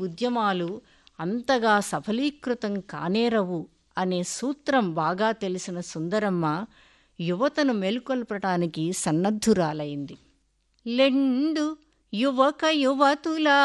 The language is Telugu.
ఉద్యమాలు అంతగా సఫలీకృతం కానేరవు అనే సూత్రం బాగా తెలిసిన సుందరమ్మ యువతను మేల్కొల్పటానికి సన్నద్ధురాలైంది. లెండు యువక యువతులా